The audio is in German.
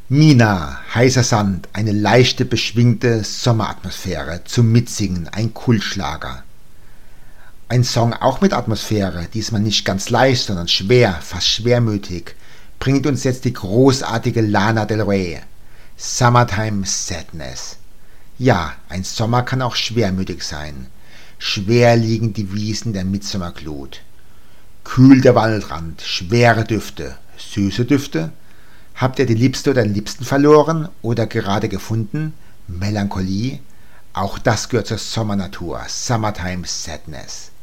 Mina, heißer Sand, eine leichte, beschwingte Sommeratmosphäre zum Mitsingen, ein Kultschlager. Ein Song auch mit Atmosphäre, diesmal nicht ganz leicht, sondern schwer, fast schwermütig, bringt uns jetzt die großartige Lana Del Rey. Summertime Sadness. Ja, ein Sommer kann auch schwermütig sein. Schwer liegen die Wiesen der Mitsommerglut. Kühl der Waldrand, schwere Düfte, süße Düfte. Habt ihr die Liebste oder den Liebsten verloren oder gerade gefunden? Melancholie? Auch das gehört zur Sommernatur. Summertime Sadness.